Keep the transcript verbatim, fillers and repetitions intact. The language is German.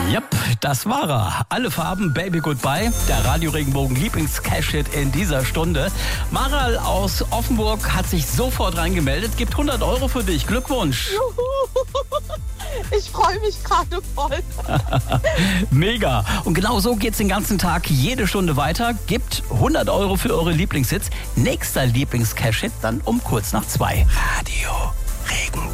Yep, das war er. Alle Farben, Baby Goodbye. Der Radio Regenbogen Lieblings-Cash-Hit in dieser Stunde. Maral aus Offenburg hat sich sofort reingemeldet. Gibt hundert Euro für dich. Glückwunsch. Ich freue mich gerade voll. Mega. Und genau so geht's den ganzen Tag, jede Stunde weiter. Gibt hundert Euro für eure Lieblingshits. Nächster Lieblings-Cash-Hit dann um kurz nach zwei. Radio Regenbogen.